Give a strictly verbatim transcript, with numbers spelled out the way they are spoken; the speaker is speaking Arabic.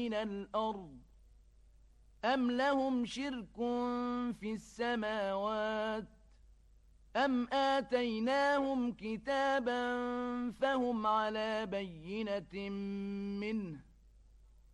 من الأرض أم لهم شرك في السماوات أم آتيناهم كتابا فهم على بينة منه